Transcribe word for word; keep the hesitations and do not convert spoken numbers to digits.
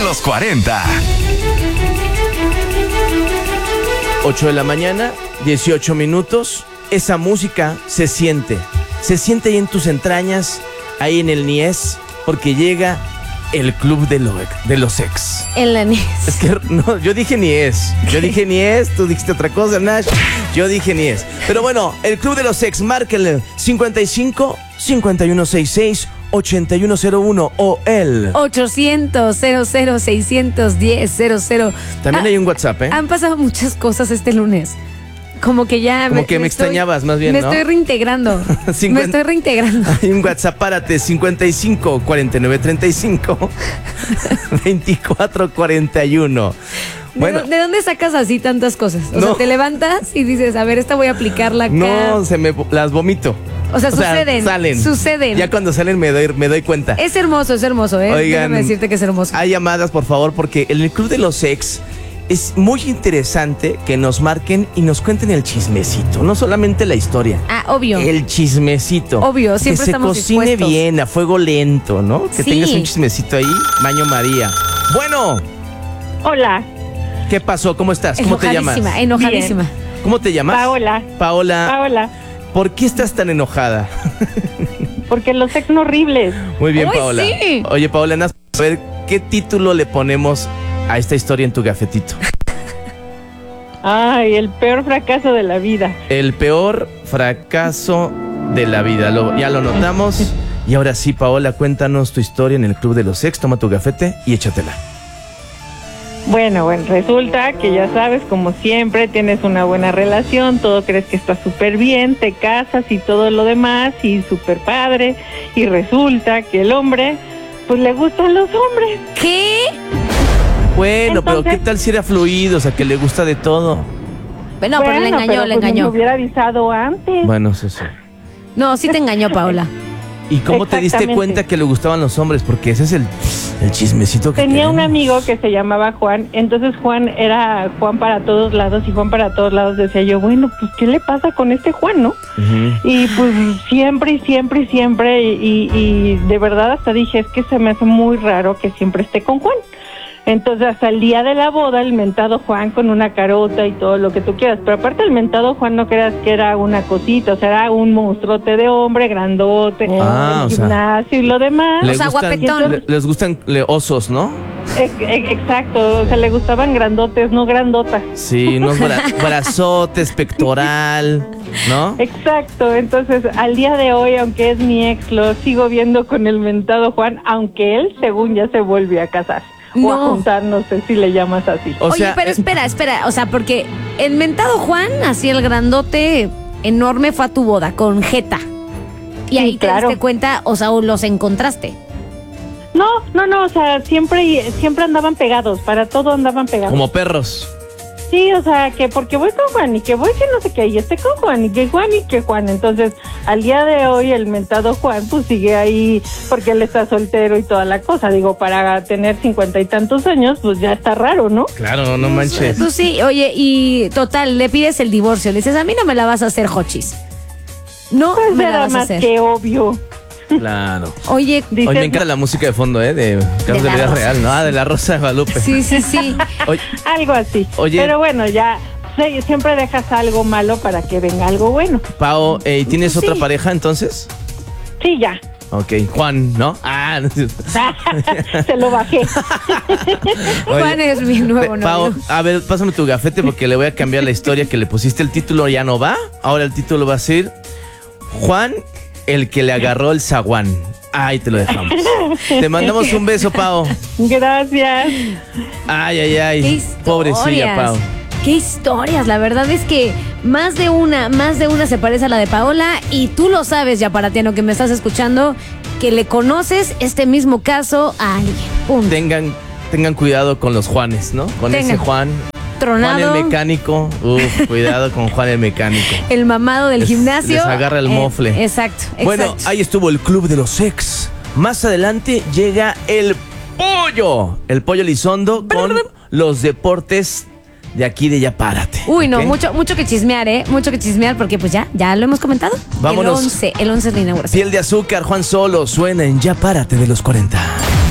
los cuarenta. ocho de la mañana, dieciocho minutos. Esa música se siente. Se siente ahí en tus entrañas, ahí en el Nies, porque llega el club de, lo, de los ex. En la Nies. Es que no, yo dije Nies. Yo dije Nies, tú dijiste otra cosa, Nash. Yo dije Nies. Pero bueno, el club de los ex, márquenle cincuenta y cinco, cincuenta y uno sesenta y seis, ochenta y uno cero uno o el ochocientos, cero cero, seiscientos diez, cero cero. También Ah, hay un WhatsApp, ¿eh? Han pasado muchas cosas este lunes. Como que ya... Como que me estoy- extrañabas, más bien, Me ¿no? estoy reintegrando. Me cincuenta estoy reintegrando. Hay un WhatsApp, párate, cincuenta y cinco, cuarenta y nueve, treinta y cinco, veinticuatro, cuarenta y uno. Bueno, ¿De, ¿De dónde sacas así tantas cosas? O No. sea, te levantas y dices, a ver, esta voy a aplicarla acá. no, se me las vomito. O sea, suceden. salen. Suceden. Ya cuando salen me doy, me doy cuenta. Es hermoso, es hermoso, ¿eh? Oigan, Déjame decirte que es hermoso. Hay llamadas, por favor, porque en el Club de los Ex es muy interesante que nos marquen y nos cuenten el chismecito. No solamente la historia. Ah, obvio. El chismecito. Obvio, siempre que se estamos cocine dispuestos. bien, a fuego lento, ¿no? Que Sí. tengas un chismecito ahí, Maño María. Bueno, Hola, ¿qué pasó? ¿Cómo estás? ¿Cómo te llamas? Enojadísima, enojadísima. ¿Cómo te llamas? Paola. Paola. Paola, ¿Por qué estás tan enojada? porque los ex son horribles. Muy bien, ¡Ay, Paola. sí! Oye, Paola, nada más, a ver, ¿qué título le ponemos a esta historia en tu gafetito? Ay, el peor fracaso de la vida. El peor fracaso de la vida. Lo- ya lo notamos. Y ahora sí, Paola, cuéntanos tu historia en el Club de los Ex. Toma tu gafete y échatela. Bueno, bueno, resulta que ya sabes, como siempre, tienes una buena relación, todo crees que está súper bien, te casas y todo lo demás, y súper padre, y resulta que el hombre, pues le gustan los hombres. ¿Qué? Bueno, pero Entonces- ¿qué tal si era fluido? O sea, que le gusta de todo. No, pero le engañó, pero, le pues, engañó. Me hubiera avisado antes. Bueno, eso sí. No, sí te engañó, Paola. ¿Y cómo te diste Exactamente. cuenta que le gustaban los hombres? Porque ese es el, el chismecito que Tenía un queremos. amigo que se llamaba Juan, entonces Juan era Juan para todos lados, y Juan para todos lados decía yo, bueno, pues ¿qué le pasa con este Juan, no? Ujú. Y pues siempre y siempre y siempre, y, y de verdad hasta dije, es que se me hace muy raro que siempre esté con Juan. Entonces hasta el día de la boda, el mentado Juan con una carota y todo lo que tú quieras, pero aparte el mentado Juan no creas que era una cosita, o sea, era un monstruote de hombre, grandote, Ah, el o sea, gimnasio y lo demás. O Les sea, gustan, guapetón. le- les gustan le- osos, ¿no? Ex- ex- Exacto, o sea, le gustaban grandotes, no grandotas. Sí, unos bra- brazotes, pectoral, ¿no? Exacto, entonces al día de hoy, aunque es mi ex, lo sigo viendo con el mentado Juan, aunque él, según ya se vuelve a casar. O a No. juntar, no sé si le llamas así. O Oye, sea, pero eh, espera, espera. O sea, porque el mentado Juan, así el grandote enorme, fue a tu boda con Jeta. Y Sí, ahí te claro. diste cuenta, o sea, o los encontraste. No, no, no, o sea, siempre, siempre andaban pegados, para todo andaban pegados. como perros. Sí, o sea, que porque voy con Juan y que voy que no sé qué, y este con Juan y que Juan y que Juan. Entonces, al día de hoy, el mentado Juan, pues sigue ahí porque él está soltero y toda la cosa. Digo, para tener cincuenta y tantos años, pues ya está raro, ¿no? Claro, no manches. Tú sí, oye, y total, le pides el divorcio. Le dices, a mí no me la vas a hacer, Jochis. No Pues me la era vas a más hacer. que obvio. Claro. Oye, Dices, Oye, me encanta la música de fondo, ¿eh? De casos de, la vida Rosa. real, ¿no? Ah, de la Rosa de Guadalupe. sí, sí, sí. Oye, algo así. Oye. Pero bueno, ya sí, siempre dejas algo malo para que venga algo bueno. Pao, eh, ¿y ¿tienes Sí. otra pareja entonces? Sí, ya. Ok, Juan, ¿no? Ah, no es cierto. Se lo bajé. Oye, Juan es mi nuevo Pe- Pao, novio. a ver, pásame tu gafete porque le voy a cambiar la historia que le pusiste. El título ya no va. Ahora el título va a ser Juan, el que le agarró el zaguán. Ahí te lo dejamos. Te mandamos un beso, Pao. Gracias. Ay, ay, Qué ay. historias. Pobrecilla, Pao. Qué historias, la verdad es que más de una, más de una se parece a la de Paola y tú lo sabes, ya paratiano que me estás escuchando, que le conoces este mismo caso a alguien. Punto. Tengan, tengan cuidado con los Juanes, ¿no? Con Tengan. ese Juan. Tronado, Juan el mecánico. Uf, cuidado con Juan el mecánico. el mamado del Les- gimnasio. les agarra el Eh, mofle. exacto, exacto. Bueno, ahí estuvo el Club de los Ex. Más adelante llega el pollo. El pollo Lizondo con los deportes de aquí de Ya Párate. Uy, no, ¿ok? mucho, mucho que chismear, ¿eh? Mucho que chismear porque pues ya, ya lo hemos comentado. Vámonos. El once, el once es la inauguración. Piel de azúcar, Juan Solo, suena en Ya Párate de los cuarenta.